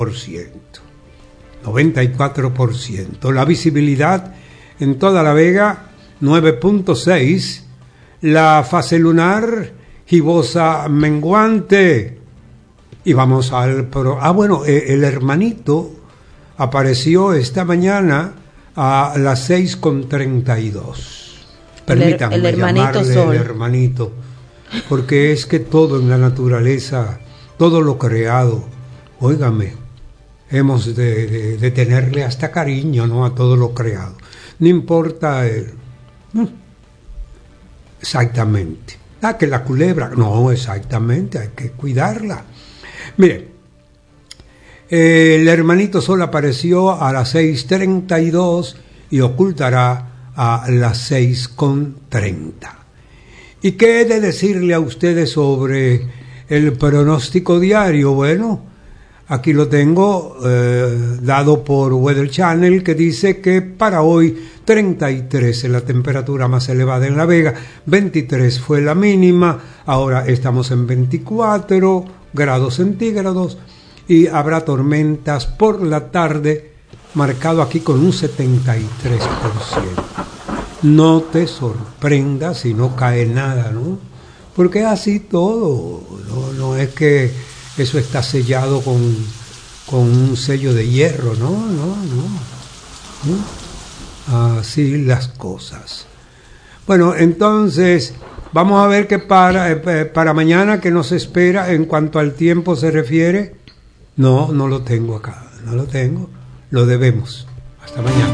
94%. La visibilidad en toda La Vega, 9.6. La fase lunar, gibosa menguante. Y vamos al... el hermanito apareció esta mañana a las 6:32. Permítanme el hermanito llamarle Sol. El hermanito, porque es que todo en la naturaleza, todo lo creado, óigame, hemos de tenerle hasta cariño, ¿no?, a todo lo creado. No importa exactamente. Que la culebra, no, exactamente, hay que cuidarla. Mire, el hermanito Sol apareció a las 6:32 y ocultará a las 6:30. ¿Y qué he de decirle a ustedes sobre el pronóstico diario? Bueno, aquí lo tengo dado por Weather Channel, que dice que para hoy 33 es la temperatura más elevada en La Vega, 23 fue la mínima, ahora estamos en 24 grados centígrados y habrá tormentas por la tarde, marcado aquí con un 73%. No te sorprendas si no cae nada, ¿no? Porque es así todo, no es que eso está sellado con un sello de hierro, no. Así las cosas. Bueno, entonces vamos a ver qué para mañana que nos espera en cuanto al tiempo se refiere. No lo tengo acá, lo debemos. Hasta mañana.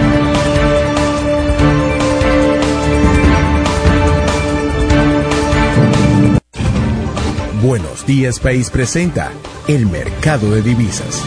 Buenos Días País presenta el mercado de divisas.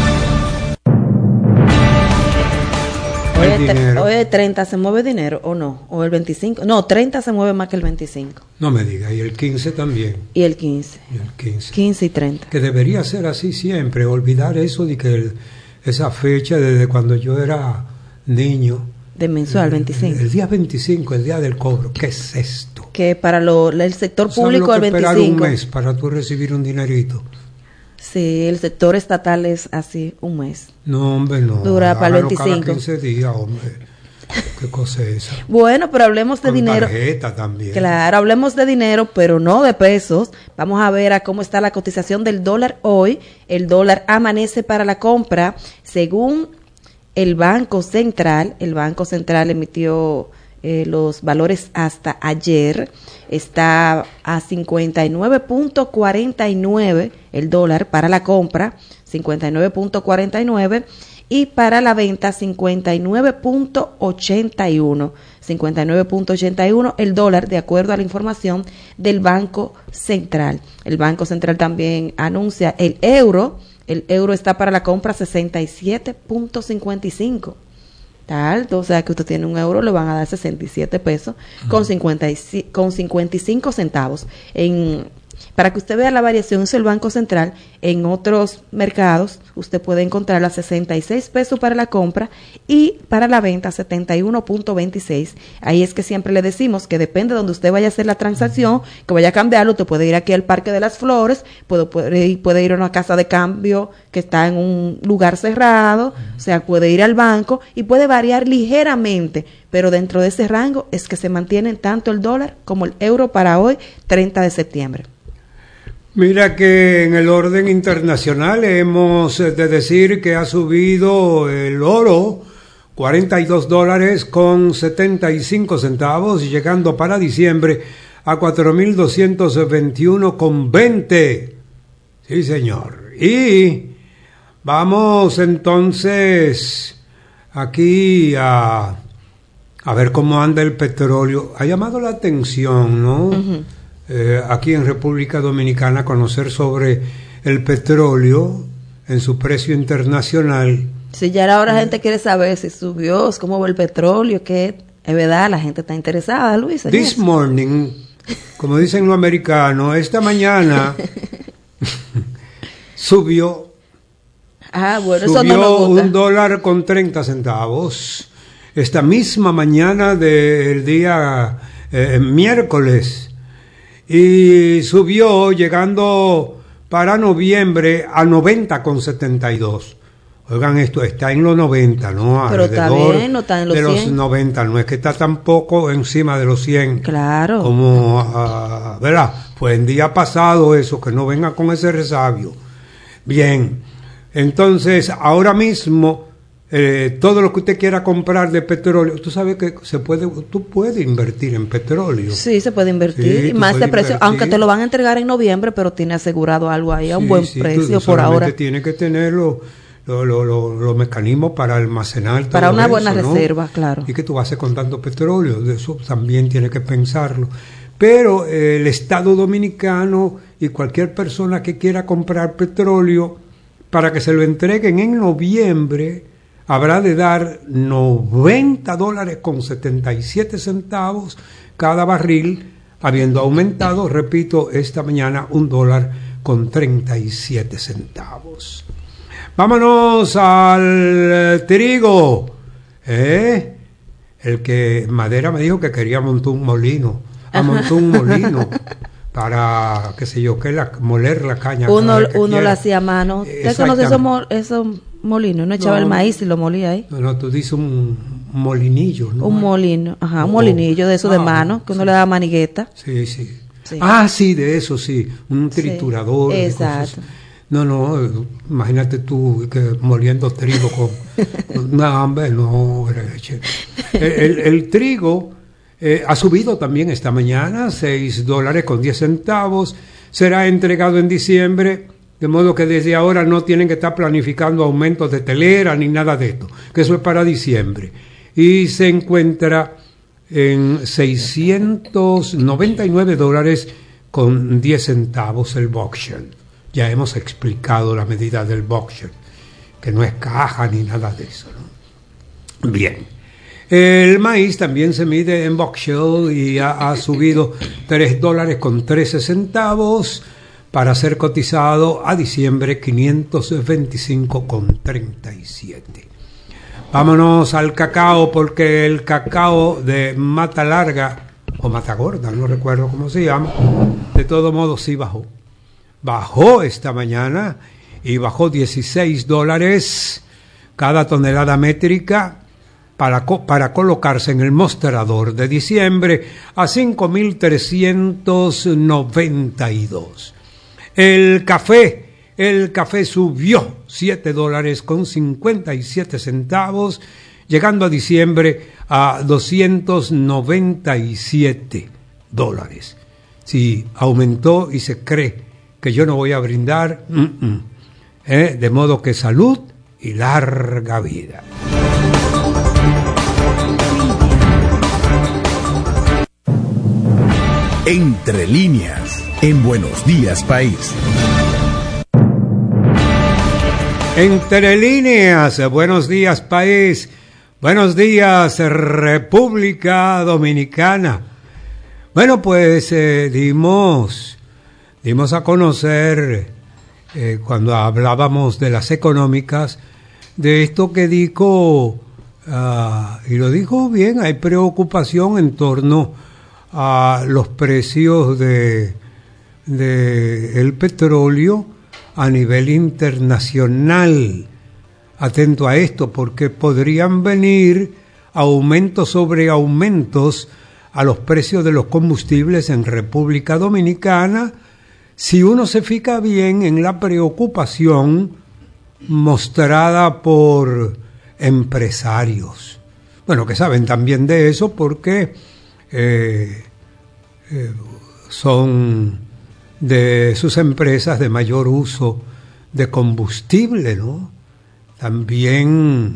Hoy el 30 se mueve dinero o no, o el 25, no, 30 se mueve más que el 25. No me diga, y el 15 también. Y el 15. 15 y 30. Que debería ser así siempre, olvidar eso de que esa fecha desde cuando yo era niño. De mensual, 25. El día 25, el día del cobro. ¿Qué es esto? Que para el sector público el 25. Esperar un mes para tú recibir un dinerito. Sí, el sector estatal es así, un mes. No, hombre, no. Dura para el 25. Cada 15 días, hombre. ¿Qué cosa es esa? Bueno, pero hablemos de con dinero. Tarjeta también. Claro, hablemos de dinero, pero no de pesos. Vamos a ver a cómo está la cotización del dólar hoy. El dólar amanece para la compra, según el Banco Central. El Banco Central emitió los valores hasta ayer. Está a 59.49 el dólar para la compra, 59.49, y para la venta 59.81 el dólar, de acuerdo a la información del Banco Central. El Banco Central también anuncia el euro está para la compra 67.55. O sea que usted tiene un euro, le van a dar 67 pesos con 55 centavos. Para que usted vea la variación, es el Banco Central. En otros mercados usted puede encontrar a 66 pesos para la compra y para la venta 71.26. Ahí es que siempre le decimos que depende de donde usted vaya a hacer la transacción, que vaya a cambiarlo. Usted puede ir aquí al Parque de las Flores, puede ir a una casa de cambio que está en un lugar cerrado, o sea, puede ir al banco y puede variar ligeramente, pero dentro de ese rango es que se mantienen tanto el dólar como el euro para hoy, 30 de septiembre. Mira que en el orden internacional hemos de decir que ha subido el oro $42.75, llegando para diciembre a 4.221.20. Sí, señor. Y vamos entonces aquí a ver cómo anda el petróleo. Ha llamado la atención, ¿no? Uh-huh. Aquí en República Dominicana, conocer sobre el petróleo en su precio internacional. Sí, ya ahora la gente quiere saber si subió, cómo va el petróleo, que es verdad, la gente está interesada, Luis. This morning, como dicen los americanos, esta mañana subió eso no me gusta. $1.30. Esta misma mañana del día miércoles. Y subió llegando para noviembre a 90,72. Oigan, esto está en los 90, ¿no? Pero está Alrededor bien, no está en los de 100. los 90, no es que está tampoco encima de los 100. Claro. Como, ¿verdad? Pues en día pasado eso, que no venga con ese resabio. Bien, entonces ahora mismo todo lo que usted quiera comprar de petróleo, tú sabes que tú puedes invertir en petróleo. Sí, se puede invertir, Sí, y tú más de puedes precio, invertir. aunque te lo van a entregar en noviembre, pero tiene asegurado algo ahí a un buen precio tú por ahora. solamente tienes que tener los mecanismos para almacenar todo Para una buena eso, ¿no? reserva, claro. Y que tú vas a hacer con tanto petróleo, de eso también tienes que pensarlo. Pero el Estado Dominicano y cualquier persona que quiera comprar petróleo, para que se lo entreguen en noviembre, habrá de dar $90.77 cada barril, habiendo aumentado, repito, esta mañana $1.37. Vámonos al trigo. El que Madera me dijo que quería montar un molino. Montó un molino para, qué sé yo, moler la caña. Uno lo hacía a mano. ¿Usted conoce esos molinos? Uno echaba el maíz y lo molía ahí. No, tú dices un molinillo, ¿no? Un molino, un molinillo de eso de mano, que uno le da manigueta. Sí. Sí, de eso sí, un triturador. Sí, exacto. No, imagínate tú que moliendo trigo con hambre, no. El trigo ha subido también esta mañana, $6.10, será entregado en diciembre, de modo que desde ahora no tienen que estar planificando aumentos de telera ni nada de esto, que eso es para diciembre. Y se encuentra en $699.10 el boxshell. Ya hemos explicado la medida del boxshell, que no es caja ni nada de eso, ¿no? Bien. El maíz también se mide en boxshell y ha subido $3.13 para ser cotizado a diciembre 525,37. Vámonos al cacao, porque el cacao de Mata Larga o Mata Gorda, no recuerdo cómo se llama, de todo modo sí bajó. Bajó esta mañana y bajó $16 cada tonelada métrica para colocarse en el mostrador de diciembre a 5.392. El café subió $7.57, llegando a diciembre a $297. Sí, aumentó y se cree que yo no voy a brindar, de modo que salud y larga vida. Entre líneas, en Buenos Días País. Entre líneas, buenos días país, buenos días República Dominicana. Bueno, pues dimos a conocer, cuando hablábamos de las económicas, de esto que dijo, y lo dijo bien, hay preocupación en torno a los precios de el petróleo a nivel internacional. Atento a esto, porque podrían venir aumentos sobre aumentos a los precios de los combustibles en República Dominicana, si uno se fija bien en la preocupación mostrada por empresarios. Bueno, que saben también de eso porque son de sus empresas de mayor uso de combustible, ¿no? También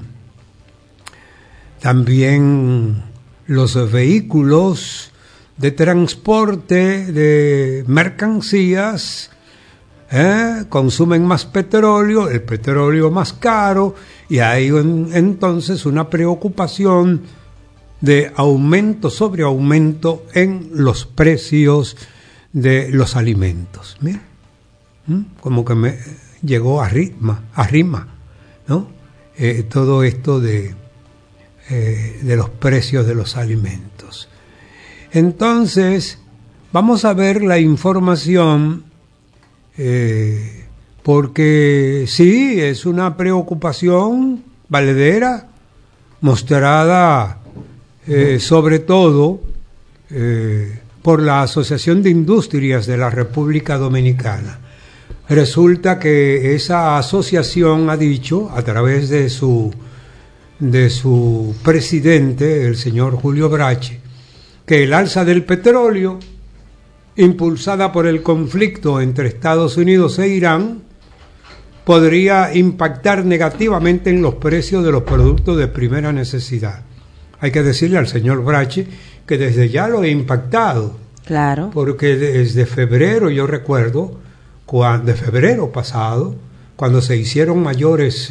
los vehículos de transporte de mercancías consumen más petróleo, el petróleo más caro, y hay entonces una preocupación de aumento sobre aumento en los precios de los alimentos. Mira, como que me llegó a rima, ¿no? Todo esto de los precios de los alimentos. Entonces, vamos a ver la información porque sí, es una preocupación valedera mostrada sobre todo por la Asociación de Industrias de la República Dominicana. Resulta que esa asociación ha dicho, a través de su presidente, el señor Julio Brache, que el alza del petróleo, impulsada por el conflicto entre Estados Unidos e Irán, podría impactar negativamente en los precios de los productos de primera necesidad. Hay que decirle al señor Brache que desde ya lo he impactado. Claro. Porque desde febrero, yo recuerdo, de febrero pasado, cuando se hicieron mayores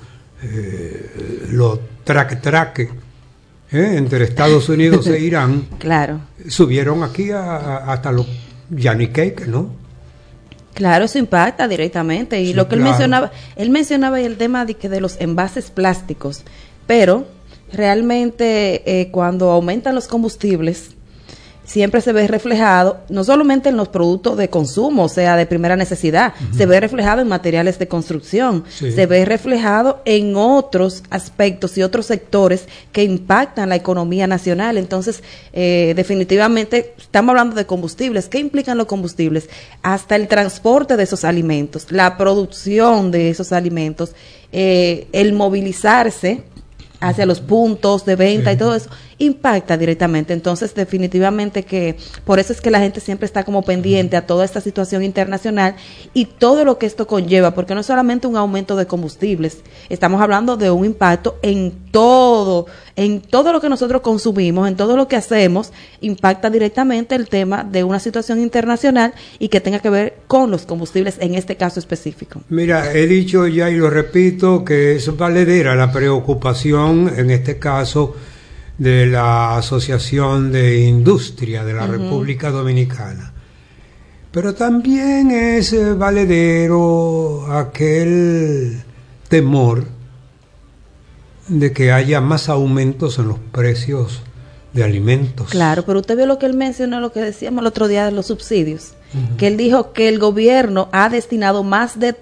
los traque entre Estados Unidos e Irán, claro, subieron aquí hasta los yaniqueques, ¿no? Claro, eso impacta directamente. Y sí, lo que claro. él mencionaba el tema de los envases plásticos, pero realmente cuando aumentan los combustibles, siempre se ve reflejado, no solamente en los productos de consumo, o sea, de primera necesidad, se ve reflejado en materiales de construcción, se ve reflejado en otros aspectos y otros sectores que impactan la economía nacional. Entonces, definitivamente, estamos hablando de combustibles. ¿Qué implican los combustibles? Hasta el transporte de esos alimentos, la producción de esos alimentos, el movilizarse hacia los puntos de venta y todo eso, impacta directamente. Entonces, definitivamente que por eso es que la gente siempre está como pendiente a toda esta situación internacional y todo lo que esto conlleva, porque no es solamente un aumento de combustibles, estamos hablando de un impacto en todo lo que nosotros consumimos, en todo lo que hacemos, impacta directamente el tema de una situación internacional y que tenga que ver con los combustibles en este caso específico. Mira, he dicho ya y lo repito que es valedera la preocupación en este caso de la Asociación de Industria de la República Dominicana. Pero también es valedero aquel temor de que haya más aumentos en los precios de alimentos. Claro, pero usted vio lo que él mencionó, lo que decíamos el otro día de los subsidios, que él dijo que el gobierno ha destinado más de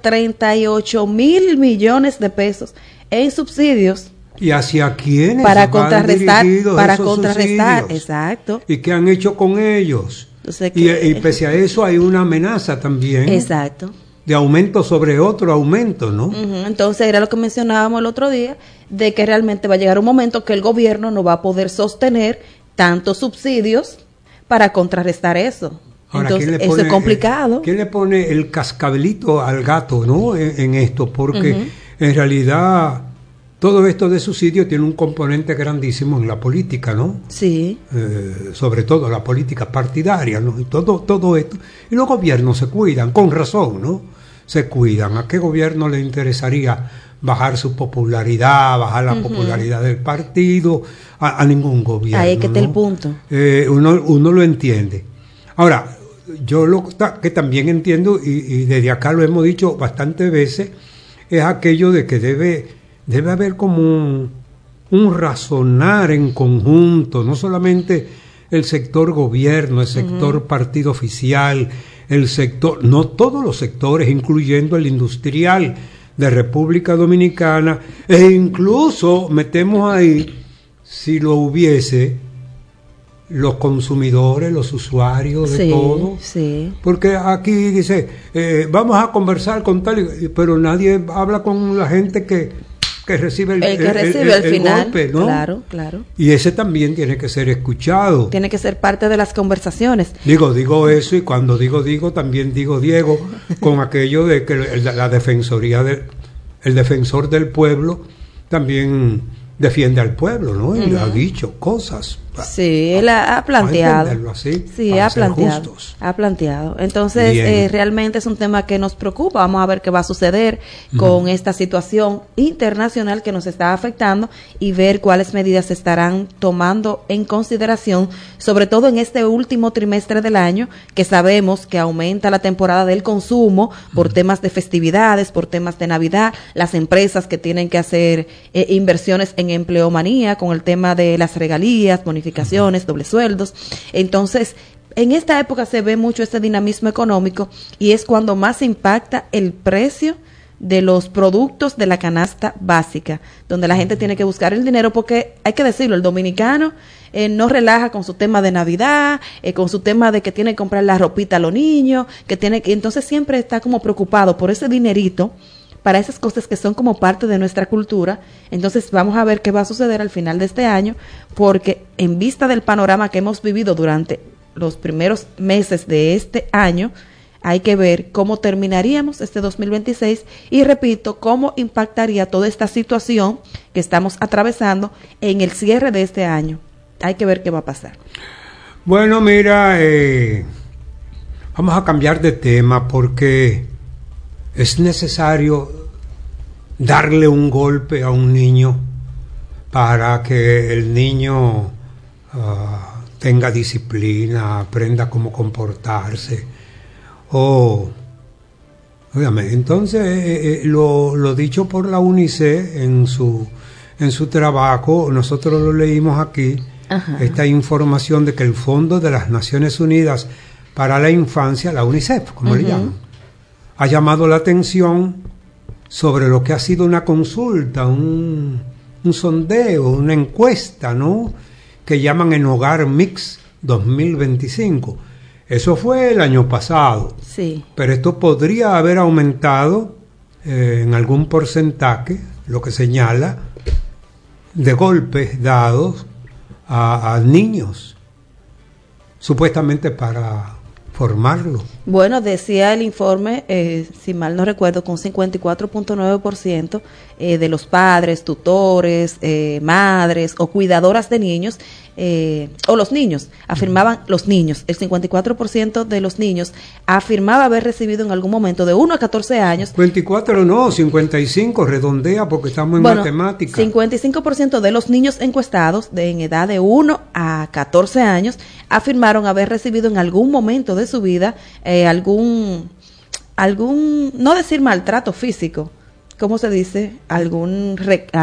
38,000 millones de pesos en subsidios. ¿Y hacia quiénes para contrarrestar subsidios? Exacto. ¿Y qué han hecho con ellos? Y pese a eso hay una amenaza también. Exacto. De aumento sobre otro aumento, ¿no? Entonces era lo que mencionábamos el otro día, de que realmente va a llegar un momento que el gobierno no va a poder sostener tantos subsidios para contrarrestar eso. Ahora, entonces eso es complicado. ¿Quién le pone el cascabelito al gato, no? En esto, porque en realidad todo esto de subsidio tiene un componente grandísimo en la política, ¿no? Sí. Sobre todo la política partidaria, ¿no? Y todo esto. Y los gobiernos se cuidan, con razón, ¿no? Se cuidan. ¿A qué gobierno le interesaría bajar su popularidad, bajar la popularidad del partido? A ningún gobierno. Ahí es que está el punto. Uno lo entiende. Ahora, yo lo que también entiendo, y desde acá lo hemos dicho bastantes veces, es aquello de que debe haber como un razonar en conjunto, no solamente el sector gobierno, el sector partido oficial, el sector, no todos los sectores, incluyendo el industrial de República Dominicana, e incluso metemos ahí, si lo hubiese, los consumidores, los usuarios de todo, porque aquí dice, vamos a conversar con tal, pero nadie habla con la gente que recibe el final, golpe, ¿no? Claro. Y ese también tiene que ser escuchado. Tiene que ser parte de las conversaciones. Digo eso, y cuando digo también digo Diego, con aquello de que la defensoría el defensor del pueblo también defiende al pueblo, ¿no? Y ha dicho cosas. Sí, él ha planteado. Así, sí, ha planteado. Entonces, realmente es un tema que nos preocupa. Vamos a ver qué va a suceder con esta situación internacional que nos está afectando y ver cuáles medidas se estarán tomando en consideración, sobre todo en este último trimestre del año, que sabemos que aumenta la temporada del consumo por temas de festividades, por temas de Navidad, las empresas que tienen que hacer inversiones en empleomanía con el tema de las regalías, bonificaciones, dobles sueldos. Entonces, En esta época se ve mucho este dinamismo económico y es cuando más impacta el precio de los productos de la canasta básica, donde la gente tiene que buscar el dinero, porque hay que decirlo, el dominicano no relaja con su tema de Navidad, con su tema de que tiene que comprar la ropita a los niños, entonces siempre está como preocupado por ese dinerito para esas cosas que son como parte de nuestra cultura. Entonces vamos a ver qué va a suceder al final de este año, porque en vista del panorama que hemos vivido durante los primeros meses de este año, hay que ver cómo terminaríamos este 2026 y, repito, cómo impactaría toda esta situación que estamos atravesando en el cierre de este año. Hay que ver qué va a pasar. Bueno, mira, vamos a cambiar de tema porque es necesario darle un golpe a un niño para que el niño tenga disciplina, aprenda cómo comportarse. Obviamente. Entonces, lo dicho por la UNICEF en su trabajo, nosotros lo leímos aquí. Ajá. Esta información de que el Fondo de las Naciones Unidas para la Infancia, la UNICEF, como le llaman, ha llamado la atención sobre lo que ha sido una consulta, un sondeo, una encuesta, ¿no?, que llaman en Hogar Mix 2025. Eso fue el año pasado, sí, pero esto podría haber aumentado en algún porcentaje, lo que señala, de golpes dados a niños, supuestamente para formarlo. Bueno, decía el informe, si mal no recuerdo, con 54.9% de los padres, tutores, madres o cuidadoras de niños, o los niños, afirmaban los niños, el 54% de los niños afirmaba haber recibido en algún momento de 1 a 14 años. 54 no, 55, redondea porque estamos en matemática. 55% de los niños encuestados en edad de 1 a 14 años afirmaron haber recibido en algún momento de su vida algún, no decir maltrato físico, ¿cómo se dice? Algún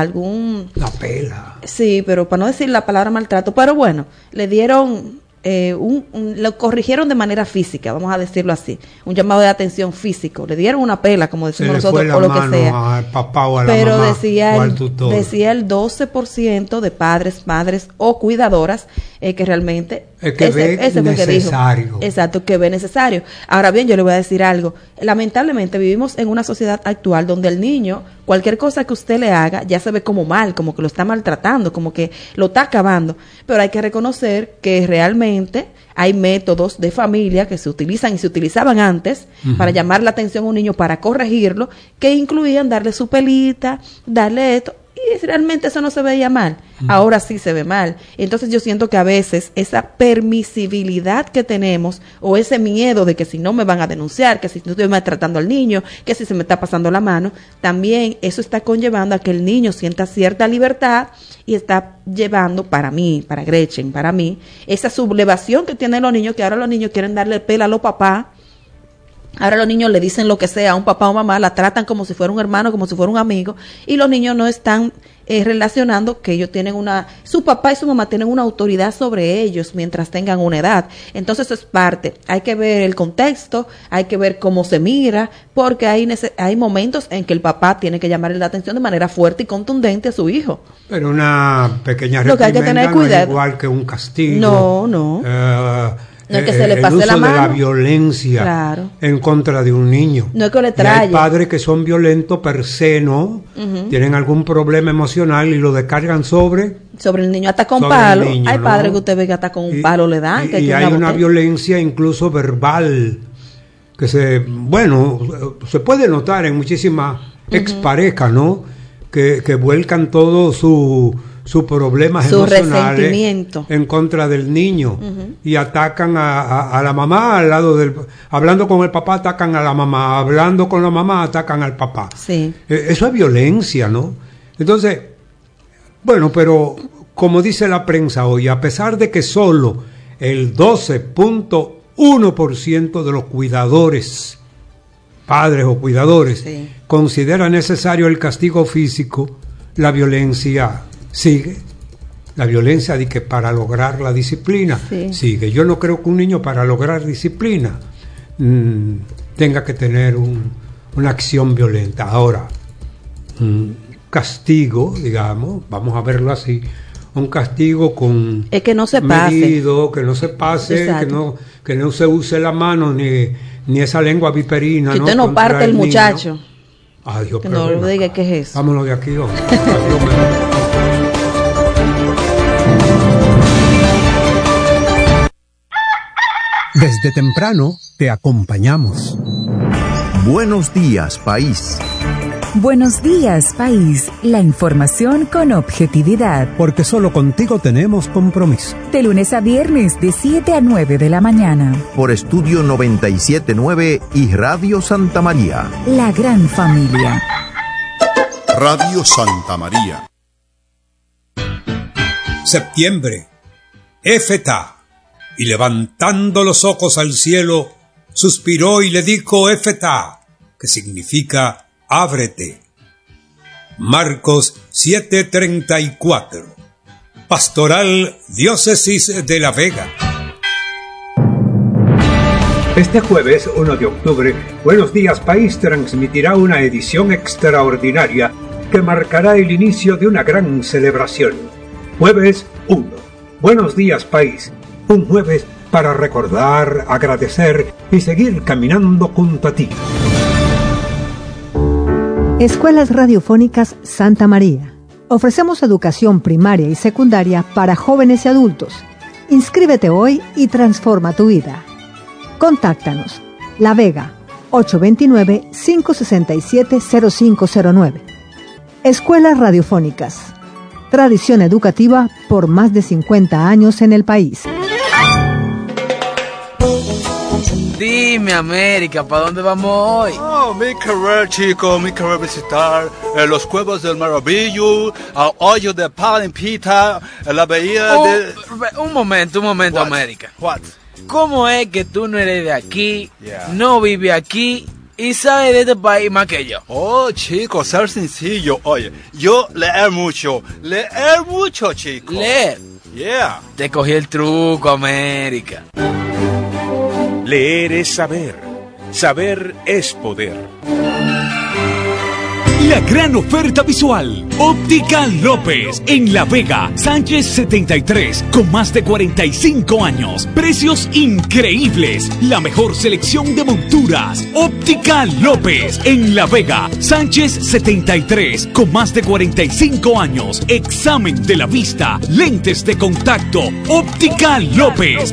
la pela. Sí, pero para no decir la palabra maltrato, pero bueno, le dieron lo corrigieron de manera física, vamos a decirlo así, un llamado de atención físico, le dieron una pela, como decimos nosotros, o lo que sea. Al papá o a la pero mamá, decía o al tutor. Decía el 12% de padres, madres o cuidadoras que realmente ve necesario. Que dijo. Exacto, que ve necesario. Ahora bien, yo le voy a decir algo. Lamentablemente vivimos en una sociedad actual donde el niño, cualquier cosa que usted le haga, ya se ve como mal, como que lo está maltratando, como que lo está acabando. Pero hay que reconocer que realmente hay métodos de familia que se utilizan y se utilizaban antes para llamar la atención a un niño, para corregirlo, que incluían darle su pelita, darle esto. Y realmente eso no se veía mal, ahora sí se ve mal. Entonces yo siento que a veces esa permisibilidad que tenemos, o ese miedo de que si no me van a denunciar, que si no estoy maltratando al niño, que si se me está pasando la mano, también eso está conllevando a que el niño sienta cierta libertad y está llevando, para mí, para Gretchen, para mí, esa sublevación que tienen los niños, que ahora los niños quieren darle pela a los papás. Ahora los niños le dicen lo que sea a un papá o mamá, la tratan como si fuera un hermano, como si fuera un amigo, y los niños no están relacionando que ellos tienen su papá y su mamá tienen una autoridad sobre ellos mientras tengan una edad. Entonces eso es parte, hay que ver el contexto, hay que ver cómo se mira, porque hay momentos en que el papá tiene que llamarle la atención de manera fuerte y contundente a su hijo. Pero una pequeña reprimenda no es igual que un castigo. No es que se le pase la mano. El uso de la violencia en contra de un niño. No es que le trae. Hay padres que son violentos per se, ¿no? Tienen algún problema emocional y lo descargan sobre el niño, hasta con palo. Hay padres que usted ve que hasta con un palo le dan. Y hay una violencia incluso verbal que se puede notar en muchísimas exparejas, ¿no? Que vuelcan todo sus problemas emocionales en contra del niño y atacan a la mamá hablando con el papá, atacan a la mamá, hablando con la mamá, atacan al papá. Sí. Eso es violencia, ¿no? Entonces, pero como dice la prensa hoy, a pesar de que solo el 12.1% de los cuidadores, padres o cuidadores, considera necesario el castigo físico, la violencia sigue. La violencia de que para lograr la disciplina sigue. Yo no creo que un niño para lograr disciplina tenga que tener una acción violenta. Ahora, castigo, digamos, vamos a verlo así, un castigo con es que no se medido, que no se pase, que no se use la mano ni esa lengua viperina. Que usted no parte el muchacho. Adiós, que no lo diga qué es eso. Vámonos de aquí, hombre. Desde temprano te acompañamos. Buenos días, país. Buenos días, país. La información con objetividad. Porque solo contigo tenemos compromiso. De lunes a viernes, de 7 a 9 de la mañana. Por Estudio 97.9 y Radio Santa María. La gran familia. Radio Santa María. Septiembre. Éfeta. Y levantando los ojos al cielo, suspiró y le dijo Éfeta, que significa ábrete. Marcos 7:34. Pastoral Diócesis de La Vega. Este jueves 1 de octubre, Buenos Días País transmitirá una edición extraordinaria que marcará el inicio de una gran celebración. Jueves 1. Buenos Días País. Un jueves para recordar, agradecer y seguir caminando junto a ti. Escuelas Radiofónicas Santa María. Ofrecemos educación primaria y secundaria para jóvenes y adultos. Inscríbete hoy y transforma tu vida. Contáctanos. La Vega, 829-567-0509. Escuelas Radiofónicas. Tradición educativa por más de 50 años en el país. Dime, América, ¿para dónde vamos hoy? Oh, mi querer, chico, mi querer visitar los Cuevos del Maravillo, al hoyo de Palimpita, la bahía de... Un momento, What? América. What? ¿Cómo es que tú no eres de aquí, Yeah. no vives aquí y sabes de este país más que yo? Oh, chico, ser sencillo. Oye, yo leer mucho, chico. Leer. Yeah. Te cogí el truco, América. Leer es saber. Saber es poder. La gran oferta visual. Óptica López. En La Vega, Sánchez 73. Con más de 45 años. Precios increíbles. La mejor selección de monturas. Óptica López. En La Vega, Sánchez 73. Con más de 45 años. Examen de la vista. Lentes de contacto. Óptica López.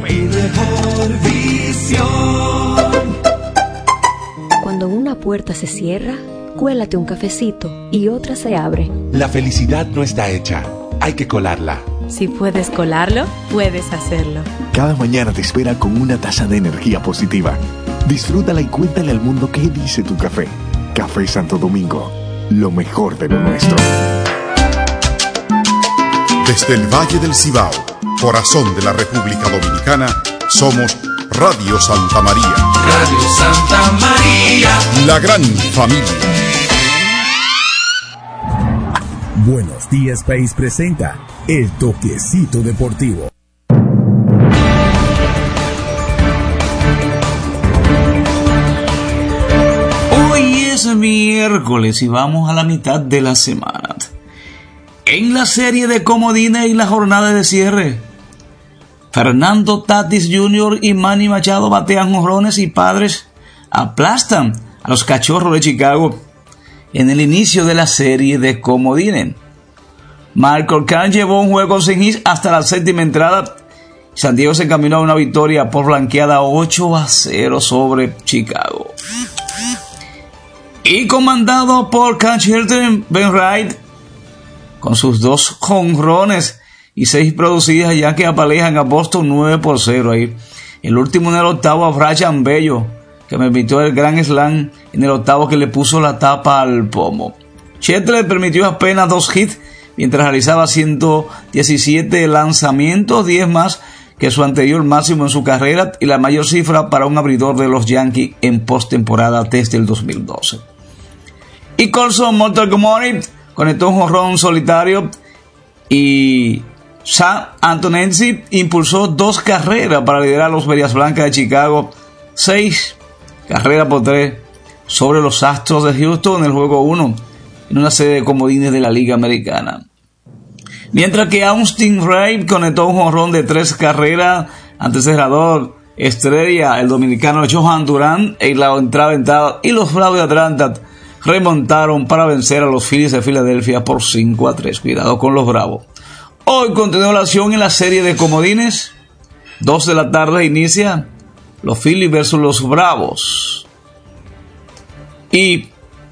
Cuando una puerta se cierra, cuélate un cafecito y otra se abre. La felicidad no está hecha, hay que colarla. Si puedes colarlo, puedes hacerlo. Cada mañana te espera con una taza de energía positiva. Disfrútala y cuéntale al mundo qué dice tu café. Café Santo Domingo, lo mejor de lo nuestro. Desde el Valle del Cibao, corazón de la República Dominicana, somos Radio Santa María. Radio Santa María. La gran familia. Buenos Días País presenta El Toquecito Deportivo. Hoy es miércoles y vamos a la mitad de la semana. En la serie de comodines y la jornada de cierre, Fernando Tatis Jr. y Manny Machado batean jonrones y Padres aplastan a los Cachorros de Chicago en el inicio de la serie de comodines. Michael Kane llevó un juego sin hits hasta la séptima entrada. San Diego se encaminó a una victoria por blanqueada 8-0 sobre Chicago. Y comandado por catcher Ben Wright, con sus 2 jonrones y 6 producidas, ya que apalejan a Boston 9-0 ahí. El último en el octavo a Brian Bello, que me invitó el gran slam en el octavo que le puso la tapa al pomo. Chet le permitió apenas 2 hits mientras realizaba 117 lanzamientos, 10 más que su anterior máximo en su carrera y la mayor cifra para un abridor de los Yankees en postemporada desde el 2012. Y Colson Montgomery conectó un jonrón solitario y Sam Antonensi impulsó 2 carreras para liderar a los Medias Blancas de Chicago, 6-3 sobre los Astros de Houston en el juego 1, en una serie de comodines de la Liga Americana. Mientras que Austin Ray conectó un jonrón de 3 carreras ante el cerrador estrella, el dominicano Johan Durán, en la entrada, y los Bravos de Atlanta remontaron para vencer a los Phillies de Filadelfia por 5-3. Cuidado con los Bravos. Hoy continúa la acción en la serie de comodines. 2 de la tarde inicia los Phillies versus los Bravos. Y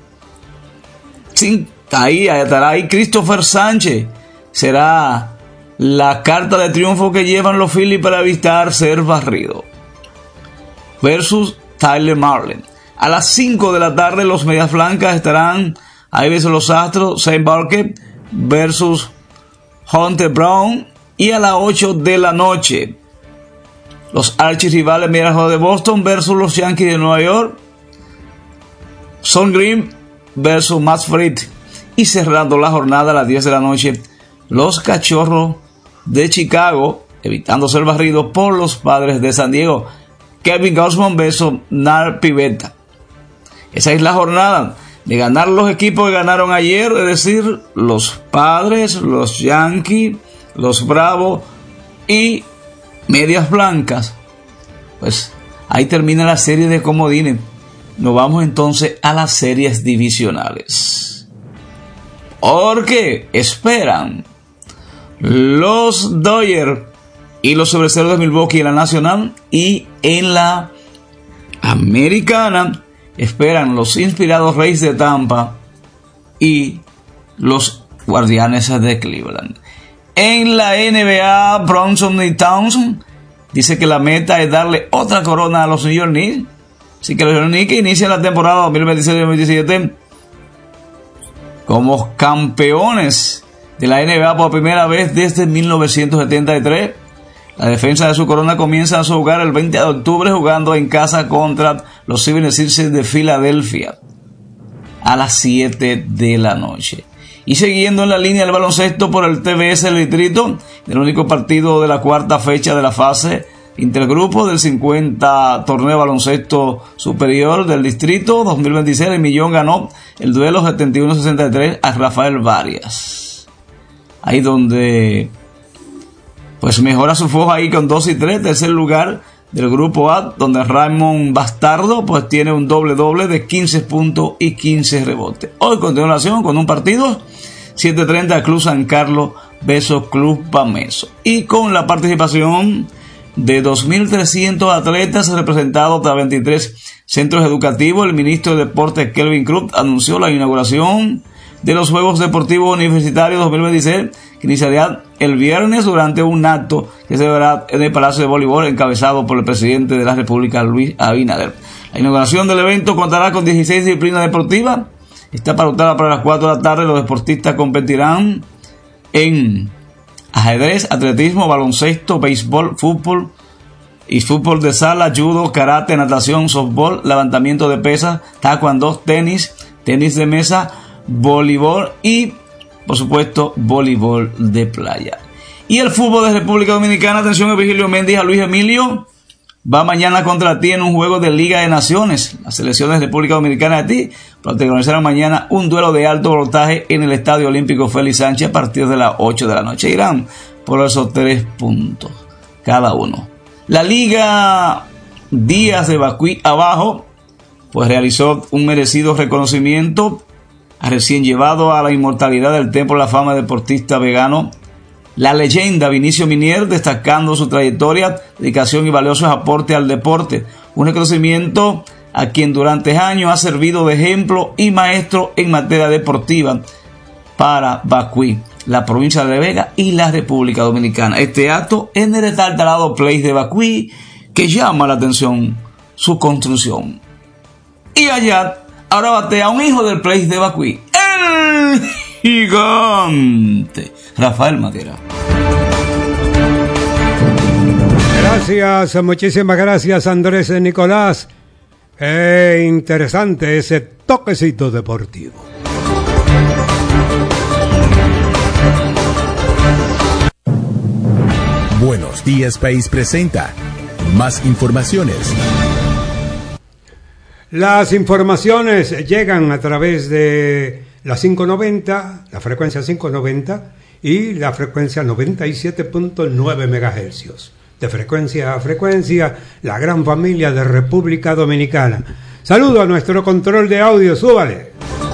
ahí estará ahí Christopher Sánchez. Será la carta de triunfo que llevan los Phillies para evitar ser barrido. Versus Tyler Marlin. A las 5 de la tarde los Medias Blancas estarán ahí versus los Astros. Shane Barker versus Hunter Brown. Y a las 8 de la noche los archirrivales Medias de Boston versus los Yankees de Nueva York. Son Green versus Matt Fried. Y cerrando la jornada a las 10 de la noche los Cachorros de Chicago, evitando ser barridos por los Padres de San Diego. Kevin Gausman versus Nar Pivetta. Esa es la jornada de ganar los equipos que ganaron ayer, es decir, los Padres, los Yankees, los Bravos y Medias Blancas. Pues ahí termina la serie de comodines. Nos vamos entonces a las series divisionales. Porque esperan los Dodgers y los Cerveceros de Milwaukee en la Nacional, y en la Americana esperan los inspirados Rays de Tampa y los Guardianes de Cleveland. En la NBA, Bronson y Townsend dice que la meta es darle otra corona a los New York Knicks. Así que los New York Knicks inician la temporada 2026-2027 como campeones de la NBA por primera vez desde 1973. La defensa de su corona comienza a jugar el 20 de octubre jugando en casa contra los 76ers de Filadelfia a las 7 de la noche. Y siguiendo en la línea del baloncesto por el TBS El Distrito, el único partido de la cuarta fecha de la fase intergrupo del 50 torneo de baloncesto superior del distrito 2026, el Millón ganó el duelo 71-63 a Rafael Varias. Ahí donde pues mejora su foja ahí con 2-3, tercer lugar del grupo A, donde Raymond Bastardo pues tiene un doble de 15 puntos y 15 rebotes. Hoy continuación con un partido 7:30 Club San Carlos versus Club Pameso, y con la participación de 2.300 atletas representados de 23 centros educativos. El ministro de Deportes Kelvin Cruz anunció la inauguración de los Juegos Deportivos Universitarios 2026, que iniciará el viernes durante un acto que se verá en el Palacio de Voleibol, encabezado por el presidente de la República, Luis Abinader. La inauguración del evento contará con 16 disciplinas deportivas. Está pautada para las 4 de la tarde. Los deportistas competirán en ajedrez, atletismo, baloncesto, béisbol, fútbol y fútbol de sala, judo, karate, natación, softball, levantamiento de pesas, taekwondo, tenis de mesa, voleibol y, por supuesto, voleibol de playa. Y el fútbol de República Dominicana, atención a Virgilio Méndez, a Luis Emilio, va mañana contra ti en un juego de Liga de Naciones. Las selecciones de República Dominicana de ti protagonizarán mañana un duelo de alto voltaje en el Estadio Olímpico Félix Sánchez a partir de las 8 de la noche. Irán por esos 3 puntos cada uno. La Liga Díaz de Bacuí abajo pues realizó un merecido reconocimiento a recién llevado a la inmortalidad del Templo de la Fama deportista vegano, la leyenda Vinicio Minier, destacando su trayectoria, dedicación y valiosos aportes al deporte. Un reconocimiento a quien durante años ha servido de ejemplo y maestro en materia deportiva para Bacuí, la provincia de Vega y la República Dominicana. Este acto en el estartalado Place de Bacuí, que llama la atención su construcción. Y allá ahora batea un hijo del Place de Bacuí, el gigante Rafael Matera. Gracias, muchísimas gracias, Andrés Nicolás. Interesante ese toquecito deportivo. HT Space presenta más informaciones. Las informaciones llegan a través de la 590, la frecuencia 590 y la frecuencia 97.9 MHz. De frecuencia a frecuencia, la gran familia de República Dominicana. Saludo a nuestro control de audio, súbale.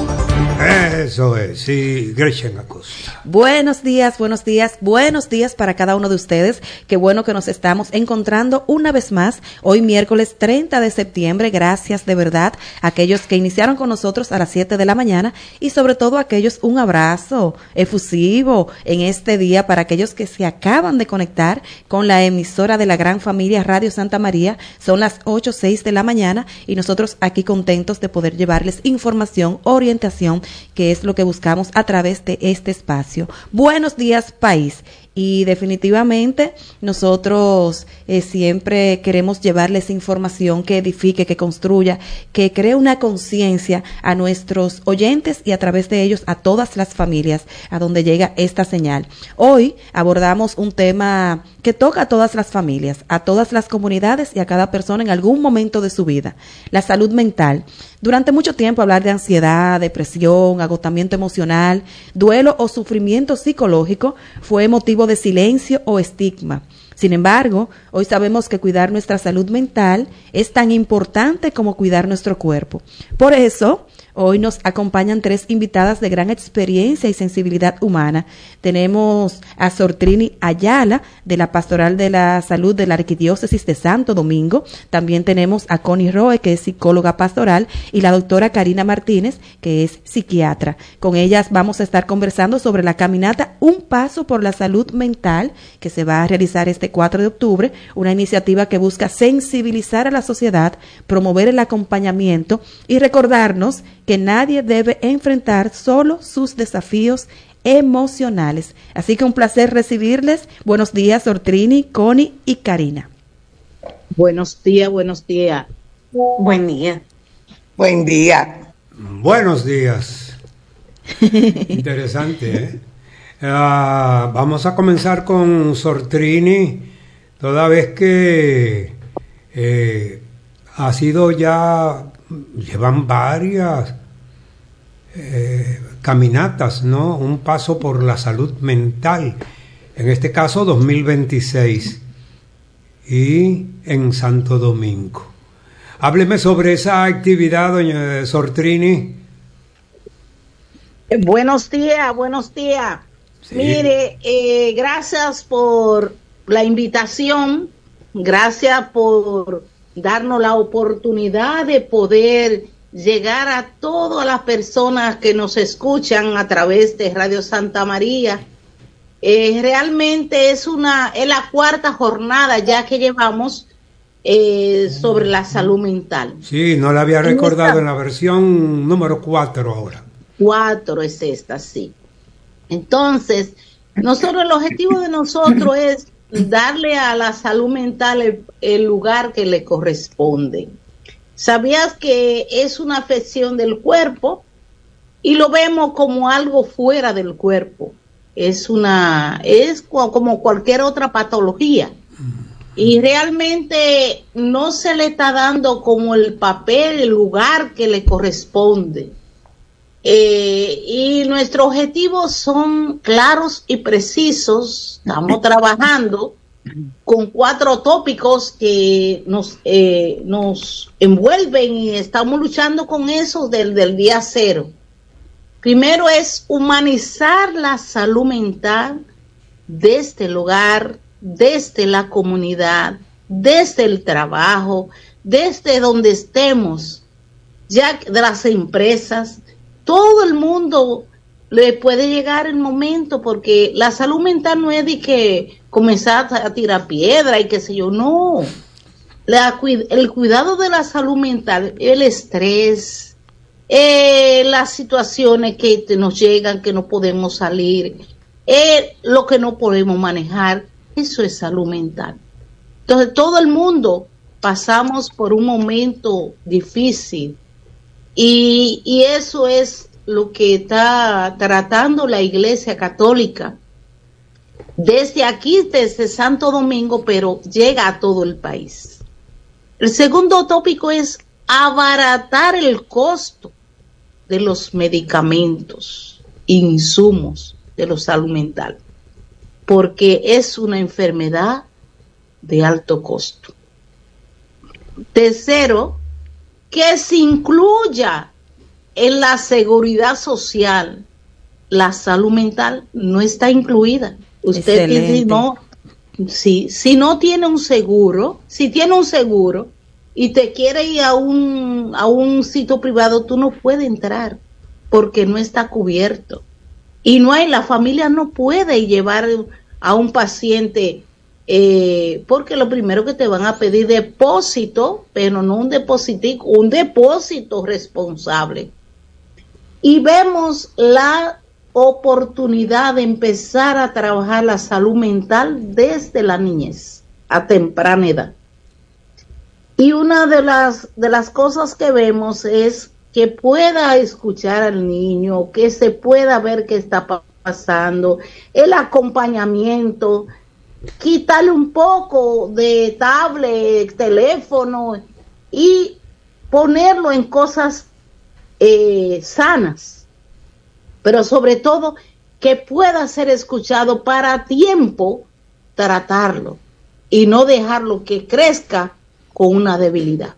Eso es, sí, Gretchen Acosta. Buenos días para cada uno de ustedes. Qué bueno que nos estamos encontrando una vez más, hoy miércoles 30 de septiembre. Gracias de verdad a aquellos que iniciaron con nosotros a las 7 de la mañana y sobre todo a aquellos un abrazo efusivo en este día para aquellos que se acaban de conectar con la emisora de la gran familia Radio Santa María. Son las 8:06 de la mañana y nosotros aquí contentos de poder llevarles información, orientación, que es lo que buscamos a través de este espacio. Buenos días, país. Y definitivamente nosotros siempre queremos llevarles información que edifique, que construya, que cree una conciencia a nuestros oyentes y a través de ellos a todas las familias a donde llega esta señal. Hoy abordamos un tema que toca a todas las familias, a todas las comunidades y a cada persona en algún momento de su vida. La salud mental. Durante mucho tiempo hablar de ansiedad, depresión, agotamiento emocional, duelo o sufrimiento psicológico fue motivo de silencio o estigma. Sin embargo, hoy sabemos que cuidar nuestra salud mental es tan importante como cuidar nuestro cuerpo. Por eso, hoy nos acompañan 3 invitadas de gran experiencia y sensibilidad humana. Tenemos a Sortrini Ayala, de la Pastoral de la Salud de la Arquidiócesis de Santo Domingo. También tenemos a Connie Roe, que es psicóloga pastoral, y la doctora Karina Martínez, que es psiquiatra. Con ellas vamos a estar conversando sobre la caminata Un Paso por la Salud Mental, que se va a realizar este 4 de octubre, una iniciativa que busca sensibilizar a la sociedad, promover el acompañamiento y recordarnos que nadie debe enfrentar solo sus desafíos emocionales. Así que un placer recibirles. Buenos días, Sortrini, Connie y Karina. Buenos días. Buen día. Buen día. Buenos días. Interesante, ¿eh? Vamos a comenzar con Sortrini, toda vez que ha sido ya, llevan varias caminatas, ¿no? Un paso por la salud mental, en este caso 2026, y en Santo Domingo. Hábleme sobre esa actividad, doña Sortrini. Buenos días. Sí. Mire, gracias por la invitación, gracias por darnos la oportunidad de poder llegar a todas las personas que nos escuchan a través de Radio Santa María. Realmente es la 4ª jornada ya que llevamos sobre la salud mental. Sí, no la había recordado en la versión número 4 ahora. 4 es esta, sí. Entonces, el objetivo de nosotros es darle a la salud mental el lugar que le corresponde. ¿Sabías que es una afección del cuerpo? Y lo vemos como algo fuera del cuerpo. Es como cualquier otra patología. Y realmente no se le está dando como el papel, el lugar que le corresponde. Y nuestros objetivos son claros y precisos. Estamos trabajando con 4 tópicos que nos envuelven y estamos luchando con eso del día 0. Primero es humanizar la salud mental desde el hogar, desde la comunidad, desde el trabajo, desde donde estemos, ya de las empresas. Todo el mundo le puede llegar el momento, porque la salud mental no es de que comenzar a tirar piedra y qué sé yo, no. El cuidado de la salud mental, el estrés, las situaciones que nos llegan, que no podemos salir, lo que no podemos manejar, eso es salud mental. Entonces todo el mundo pasamos por un momento difícil. Y eso es lo que está tratando la Iglesia Católica, desde aquí, desde Santo Domingo, pero llega a todo el país. El segundo tópico es abaratar el costo de los medicamentos, insumos de la salud mental, porque es una enfermedad de alto costo. Tercero, que se incluya en la seguridad social. La salud mental no está incluida. Usted si no tiene un seguro, si tiene un seguro y te quiere ir a un sitio privado, tú no puedes entrar porque no está cubierto. Y la familia no puede llevar a un paciente porque lo primero que te van a pedir depósito, pero no un depósito, un depósito responsable. Y vemos la oportunidad de empezar a trabajar la salud mental desde la niñez, a temprana edad. Y una de las cosas que vemos es que pueda escuchar al niño, que se pueda ver qué está pasando, el acompañamiento, quitarle un poco de tablet, teléfono y ponerlo en cosas sanas, pero sobre todo que pueda ser escuchado para a tiempo tratarlo y no dejarlo que crezca con una debilidad.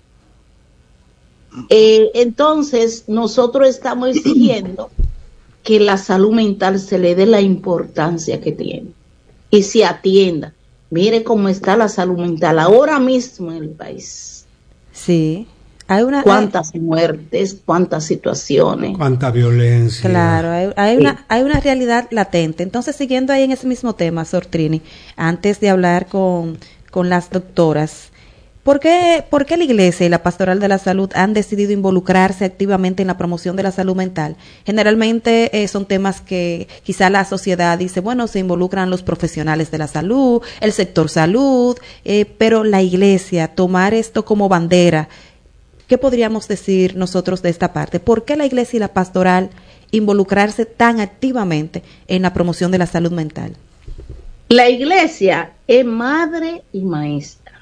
Entonces nosotros estamos exigiendo que la salud mental se le dé la importancia que tiene y se atienda. Mire cómo está la salud mental ahora mismo en el país. Sí. Cuántas muertes, cuántas situaciones, cuánta violencia. Claro, hay una realidad latente. Entonces, siguiendo ahí en ese mismo tema, Sor Trini, antes de hablar con las doctoras, ¿por qué la Iglesia y la Pastoral de la Salud han decidido involucrarse activamente en la promoción de la salud mental? Generalmente son temas que quizá la sociedad dice, bueno, se involucran los profesionales de la salud, el sector salud, pero la Iglesia tomar esto como bandera. ¿Qué podríamos decir nosotros de esta parte? ¿Por qué la Iglesia y la Pastoral involucrarse tan activamente en la promoción de la salud mental? La Iglesia es madre y maestra.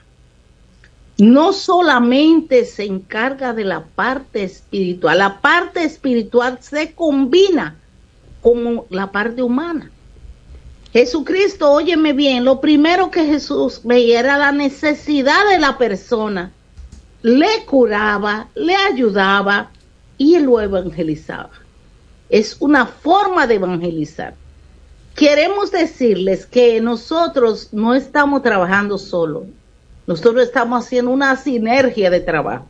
No solamente se encarga de la parte espiritual se combina con la parte humana. Jesucristo, óyeme bien, lo primero que Jesús veía era la necesidad de la persona. Le curaba, le ayudaba y lo evangelizaba. Es una forma de evangelizar. Queremos decirles que nosotros no estamos trabajando solos. Nosotros estamos haciendo una sinergia de trabajo,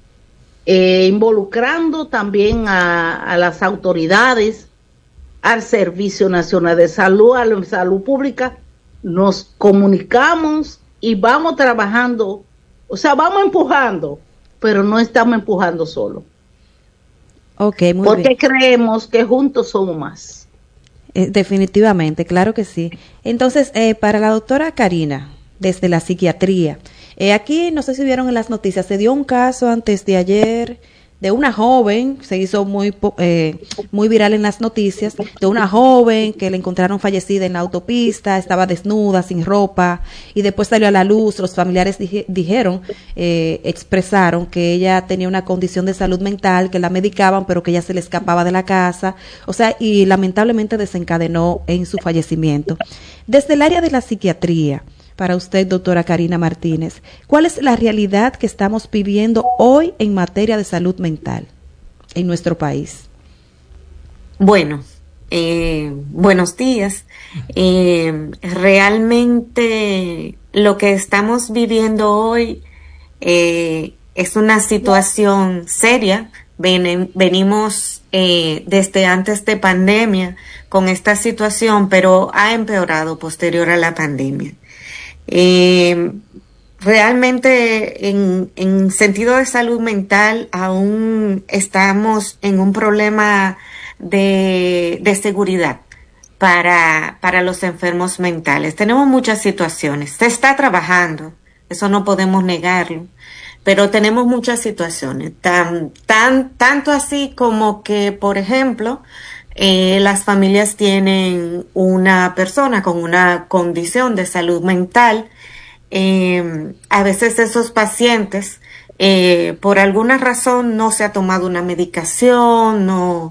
involucrando también a las autoridades, al Servicio Nacional de Salud, a la salud pública. Nos comunicamos y vamos trabajando. O sea, vamos empujando, pero no estamos empujando solo. Okay, muy porque bien. Creemos que juntos somos más. Definitivamente, claro que sí. Entonces, para la doctora Karina, desde la psiquiatría, aquí, no sé si vieron en las noticias, se dio un caso antes de ayer de una joven, se hizo muy viral en las noticias, de una joven que le encontraron fallecida en la autopista, estaba desnuda, sin ropa, y después salió a la luz. Los familiares expresaron que ella tenía una condición de salud mental, que la medicaban, pero que ella se le escapaba de la casa, o sea, y lamentablemente desencadenó en su fallecimiento. Desde el área de la psiquiatría, para usted, doctora Karina Martínez, ¿cuál es la realidad que estamos viviendo hoy en materia de salud mental en nuestro país? Bueno, buenos días. Realmente lo que estamos viviendo hoy es una situación seria. Venimos desde antes de pandemia con esta situación, pero ha empeorado posterior a la pandemia. Realmente en sentido de salud mental aún estamos en un problema de seguridad para los enfermos mentales. Tenemos muchas situaciones. Se está trabajando, eso no podemos negarlo, pero tenemos muchas situaciones. Tanto así como que, por ejemplo, las familias tienen una persona con una condición de salud mental. A veces esos pacientes, por alguna razón, no se ha tomado una medicación, no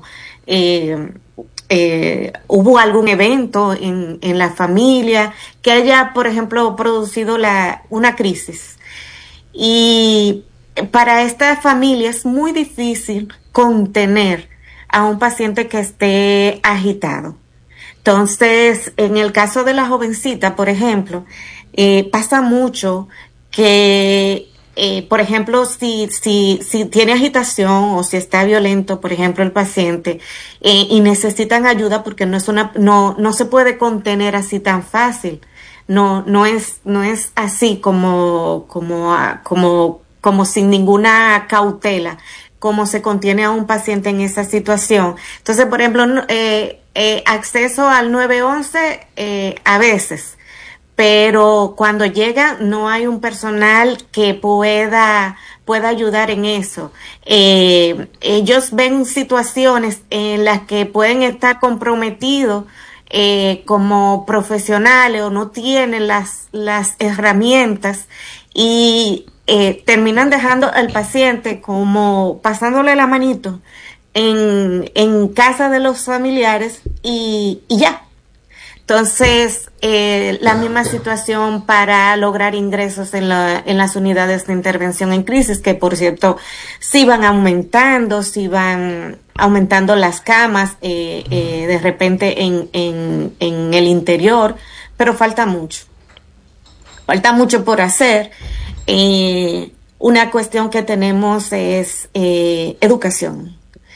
hubo algún evento en la familia que haya, por ejemplo, producido una crisis. Y para esta familia es muy difícil contener a un paciente que esté agitado. Entonces, en el caso de la jovencita, por ejemplo, pasa mucho que, por ejemplo, si tiene agitación o si está violento, por ejemplo, el paciente, y necesitan ayuda porque no se puede contener así tan fácil. No es así como sin ninguna cautela, como se contiene a un paciente en esa situación. Entonces, por ejemplo, acceso al 911 a veces, pero cuando llega no hay un personal que pueda ayudar en eso. Ellos ven situaciones en las que pueden estar comprometidos como profesionales o no tienen las herramientas y terminan dejando al paciente como pasándole la manito en casa de los familiares y ya. Entonces, la misma situación para lograr ingresos en las unidades de intervención en crisis, que por cierto, sí van aumentando las camas, de repente en el interior, pero falta mucho por hacer. Una cuestión que tenemos es educación.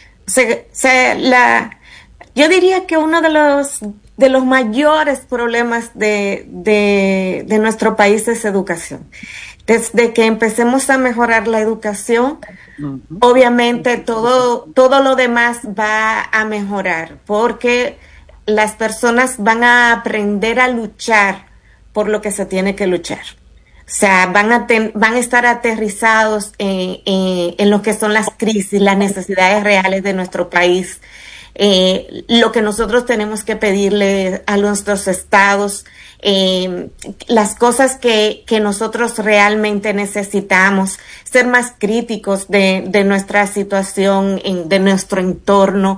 Yo diría que uno de los mayores problemas de nuestro país es educación. Desde que empecemos a mejorar la educación, obviamente todo lo demás va a mejorar, porque las personas van a aprender a luchar por lo que se tiene que luchar. O sea, van a estar aterrizados en lo que son las crisis, las necesidades reales de nuestro país. Lo que nosotros tenemos que pedirle a nuestros estados, las cosas que nosotros realmente necesitamos, ser más críticos de nuestra situación, de nuestro entorno,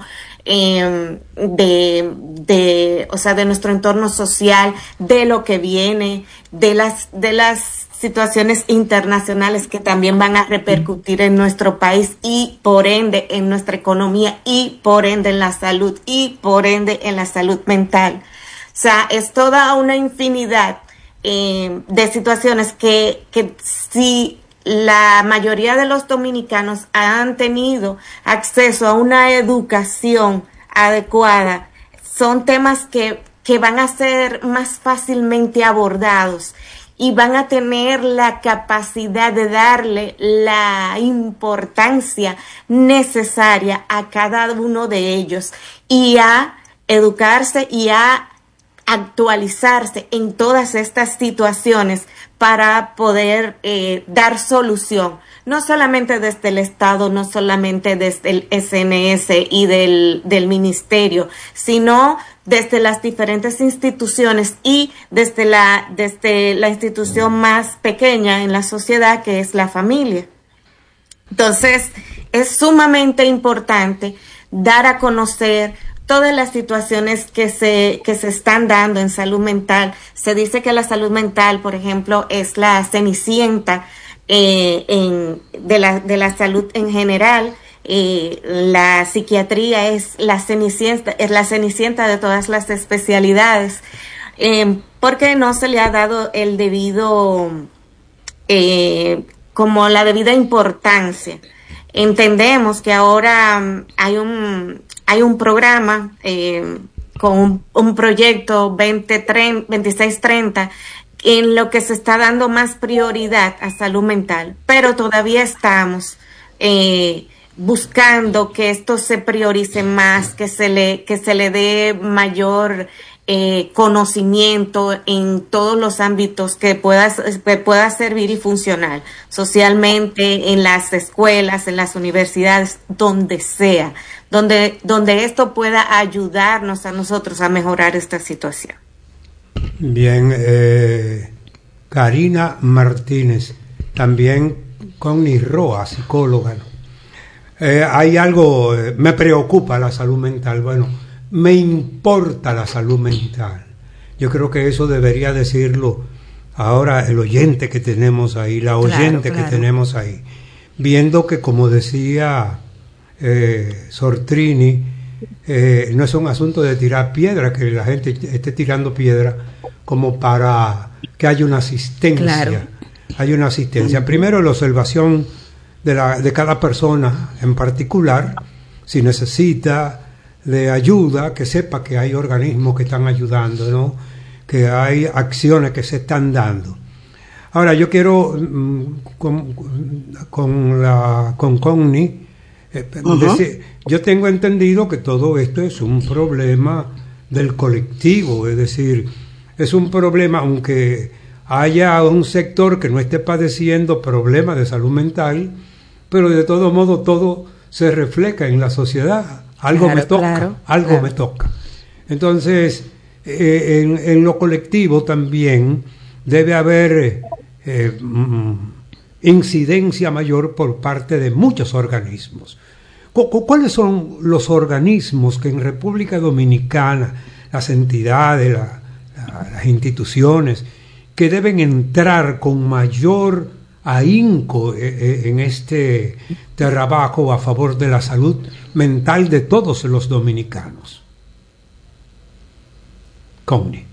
de nuestro entorno social, de lo que viene, de las situaciones internacionales que también van a repercutir en nuestro país y por ende en nuestra economía y por ende en la salud y por ende en la salud mental. O sea, es toda una infinidad de situaciones que si la mayoría de los dominicanos han tenido acceso a una educación adecuada, son temas que van a ser más fácilmente abordados y van a tener la capacidad de darle la importancia necesaria a cada uno de ellos y a educarse y a actualizarse en todas estas situaciones para poder dar solución, no solamente desde el Estado, no solamente desde el SNS y del Ministerio, sino desde las diferentes instituciones y desde la institución más pequeña en la sociedad, que es la familia. Entonces, es sumamente importante dar a conocer todas las situaciones que se están dando en salud mental. Se dice que la salud mental, por ejemplo, es la cenicienta de la salud en general. La psiquiatría es la cenicienta de todas las especialidades, porque no se le ha dado el debido, como la debida importancia. Entendemos que ahora hay un programa con un proyecto 2630 en lo que se está dando más prioridad a salud mental, pero todavía estamos buscando que esto se priorice más, que se le dé mayor conocimiento en todos los ámbitos que pueda servir y funcionar socialmente, en las escuelas, en las universidades, donde sea, donde esto pueda ayudarnos a nosotros a mejorar esta situación. Bien, Karina Martínez, también Connie Roa, psicóloga, ¿no? Hay algo, me preocupa la salud mental, bueno, me importa la salud mental. Yo creo que eso debería decirlo ahora el oyente que tenemos ahí, la oyente que tenemos ahí, viendo que, como decía Sortrini, no es un asunto de tirar piedra, que la gente esté tirando piedra como para que haya una asistencia. Hay una asistencia. Primero, la observación de cada persona en particular, si necesita de ayuda, que sepa que hay organismos que están ayudando, ¿no? Que hay acciones que se están dando. Ahora, yo quiero con Connie decir, yo tengo entendido que todo esto es un problema del colectivo, es decir, es un problema, aunque haya un sector que no esté padeciendo problemas de salud mental, pero de todo modo todo se refleja en la sociedad. Algo me toca. Entonces, en lo colectivo también debe haber incidencia mayor por parte de muchos organismos. ¿Cuáles son los organismos que en República Dominicana, las entidades, las instituciones, que deben entrar con mayor ahínco en este trabajo a favor de la salud mental de todos los dominicanos? Connie.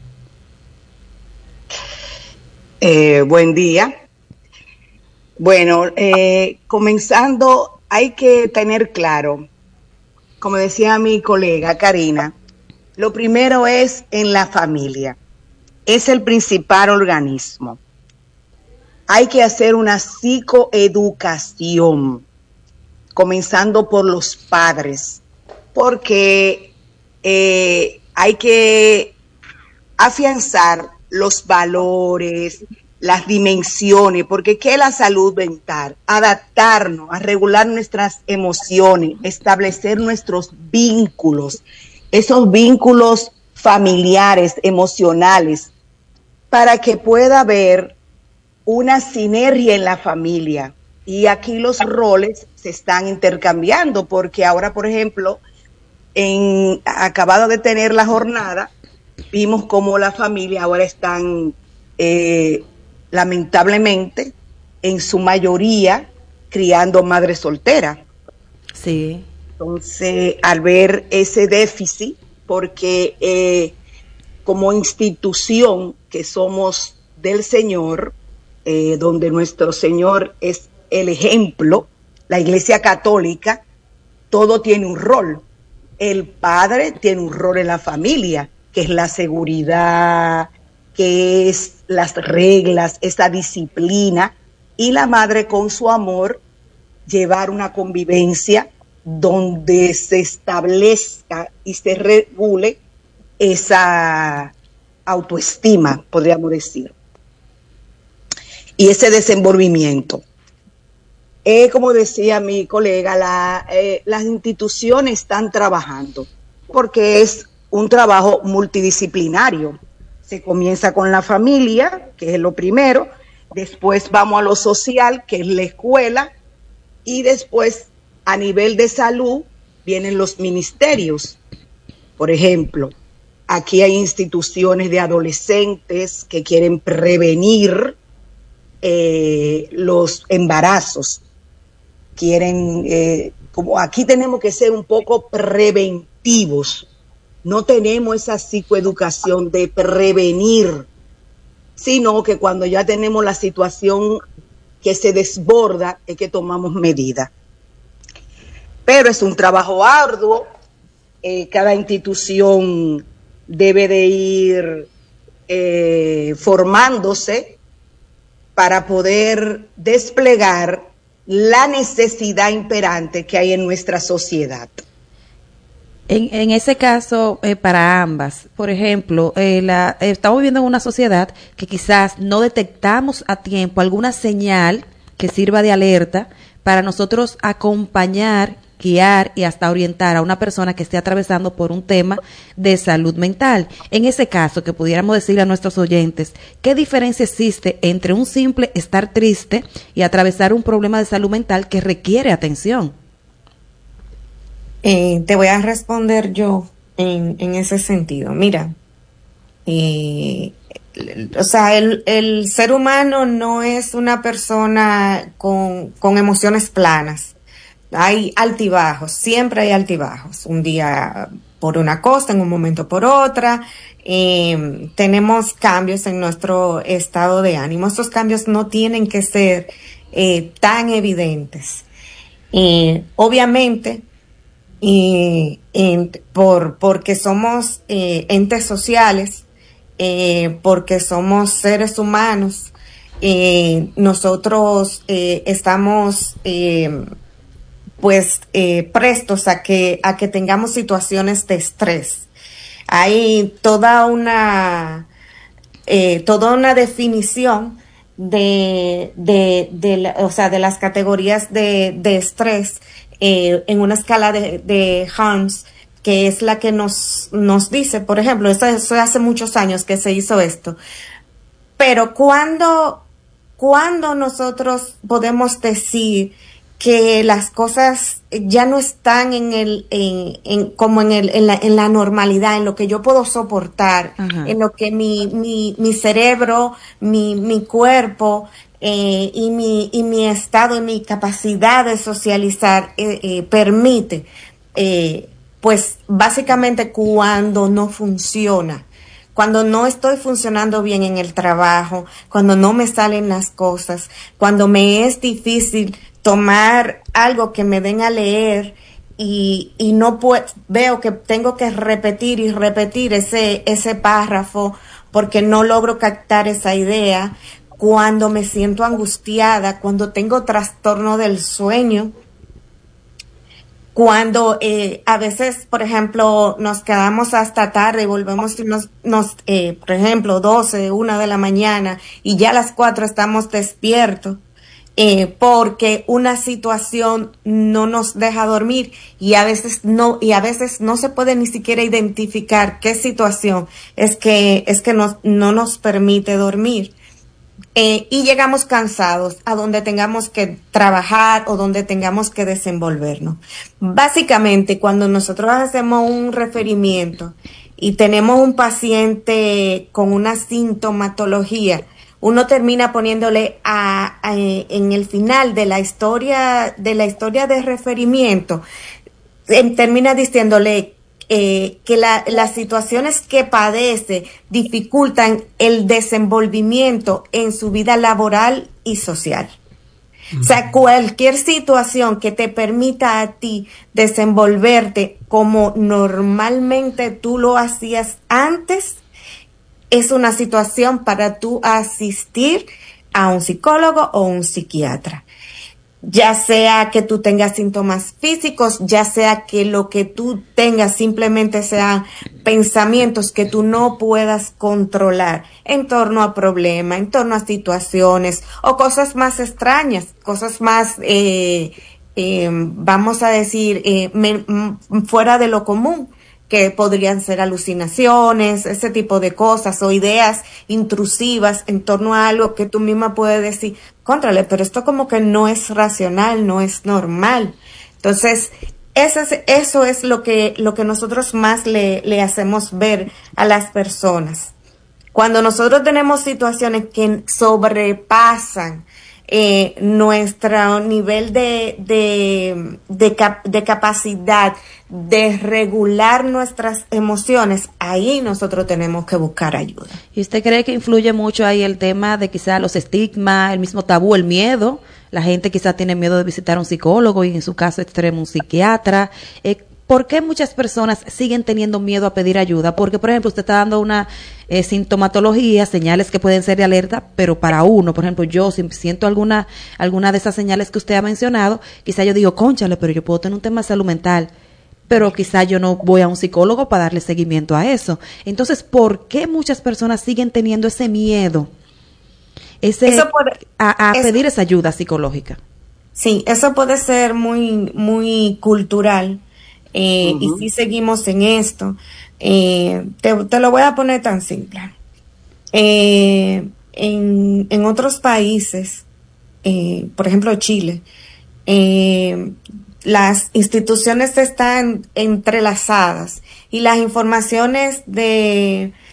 Buen día. Bueno, comenzando, hay que tener claro, como decía mi colega Karina, lo primero es en la familia. Es el principal organismo. Hay que hacer una psicoeducación, comenzando por los padres, porque hay que afianzar los valores, las dimensiones, porque ¿qué es la salud mental? Adaptarnos, a regular nuestras emociones, establecer nuestros vínculos, esos vínculos familiares, emocionales, para que pueda haber una sinergia en la familia. Y aquí los roles se están intercambiando, porque ahora, por ejemplo, acabado de tener la jornada, vimos cómo la familia ahora están, lamentablemente, en su mayoría, criando madres solteras. Sí. Entonces, al ver ese déficit, porque como institución que somos del Señor, donde nuestro Señor es el ejemplo, la Iglesia Católica, todo tiene un rol. El padre tiene un rol en la familia, que es la seguridad, que es las reglas, esa disciplina, y la madre con su amor llevar una convivencia donde se establezca y se regule esa autoestima, podríamos decir, y ese desenvolvimiento. Como decía mi colega, las instituciones están trabajando, porque es un trabajo multidisciplinario. Se comienza con la familia, que es lo primero, después vamos a lo social, que es la escuela, y después a nivel de salud vienen los ministerios. Por ejemplo, aquí hay instituciones de adolescentes que quieren prevenir los embarazos. Quieren, como aquí tenemos que ser un poco preventivos. No tenemos esa psicoeducación de prevenir, sino que cuando ya tenemos la situación que se desborda es que tomamos medidas. Pero es un trabajo arduo, cada institución debe de ir formándose para poder desplegar la necesidad imperante que hay en nuestra sociedad. En ese caso, para ambas, por ejemplo, estamos viviendo en una sociedad que quizás no detectamos a tiempo alguna señal que sirva de alerta para nosotros acompañar, guiar y hasta orientar a una persona que esté atravesando por un tema de salud mental. En ese caso, que pudiéramos decirle a nuestros oyentes, ¿qué diferencia existe entre un simple estar triste y atravesar un problema de salud mental que requiere atención? Te voy a responder yo en ese sentido. Mira, o sea, el ser humano no es una persona con emociones planas. Hay altibajos, siempre hay altibajos. Un día por una cosa, en un momento por otra. Tenemos cambios en nuestro estado de ánimo. Estos cambios no tienen que ser tan evidentes. Obviamente, porque somos entes sociales, porque somos seres humanos, nosotros estamos prestos a que tengamos situaciones de estrés. Hay toda una definición de las categorías de estrés en una escala de Harms, que es la que nos dice, por ejemplo, eso hace muchos años que se hizo esto, pero cuando nosotros podemos decir que las cosas ya no están en la normalidad, en lo que yo puedo soportar, en lo que mi cerebro, mi cuerpo y mi estado y mi capacidad de socializar permite, pues básicamente cuando no funciona, cuando no estoy funcionando bien en el trabajo, cuando no me salen las cosas, cuando me es difícil tomar algo que me den a leer y no veo que tengo que repetir y repetir ese párrafo porque no logro captar esa idea, cuando me siento angustiada, cuando tengo trastorno del sueño, cuando a veces, por ejemplo, nos quedamos hasta tarde y volvemos y por ejemplo, 12, 1 de la mañana y ya a las 4 estamos despiertos, porque una situación no nos deja dormir y a veces no se puede ni siquiera identificar qué situación es que no nos permite dormir. Y llegamos cansados a donde tengamos que trabajar o donde tengamos que desenvolvernos. Básicamente, cuando nosotros hacemos un referimiento y tenemos un paciente con una sintomatología, uno termina poniéndole en el final de la historia de referimiento, termina diciéndole que las situaciones que padece dificultan el desenvolvimiento en su vida laboral y social. O sea, cualquier situación que te permita a ti desenvolverte como normalmente tú lo hacías antes, es una situación para tú asistir a un psicólogo o un psiquiatra. Ya sea que tú tengas síntomas físicos, ya sea que lo que tú tengas simplemente sean pensamientos que tú no puedas controlar en torno a problemas, en torno a situaciones o cosas más extrañas, cosas más, vamos a decir, fuera de lo común, que podrían ser alucinaciones, ese tipo de cosas, o ideas intrusivas en torno a algo que tú misma puedes decir, cóntrale, pero esto como que no es racional, no es normal. Entonces, eso es lo que nosotros más le hacemos ver a las personas. Cuando nosotros tenemos situaciones que sobrepasan nuestro nivel de capacidad de regular nuestras emociones, ahí nosotros tenemos que buscar ayuda. ¿Y usted cree que influye mucho ahí el tema de quizás los estigmas, el mismo tabú, el miedo? La gente quizás tiene miedo de visitar a un psicólogo y en su caso extremo un psiquiatra. ¿por qué muchas personas siguen teniendo miedo a pedir ayuda? Porque, por ejemplo, usted está dando una sintomatología, señales que pueden ser de alerta, pero para uno, por ejemplo, yo si siento alguna de esas señales que usted ha mencionado, quizá yo digo, cónchale, pero yo puedo tener un tema de salud mental, pero quizá yo no voy a un psicólogo para darle seguimiento a eso. Entonces, ¿por qué muchas personas siguen teniendo ese miedo a pedir esa ayuda psicológica? Sí, eso puede ser muy, muy cultural. Y si seguimos en esto, te lo voy a poner tan simple. En otros países, por ejemplo Chile, las instituciones están entrelazadas y las informaciones de